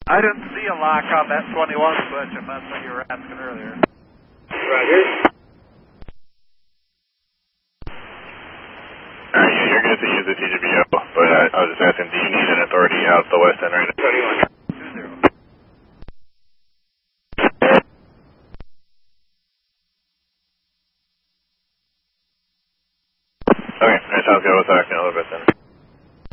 I didn't see a lock on that 21 switch, if that's what you were asking earlier. Roger. Yeah, you're good to use the TGBO, but I was just asking, do you need an authority out the west end right now? 21. 20. Okay, that sounds good. We'll talk in a little bit then.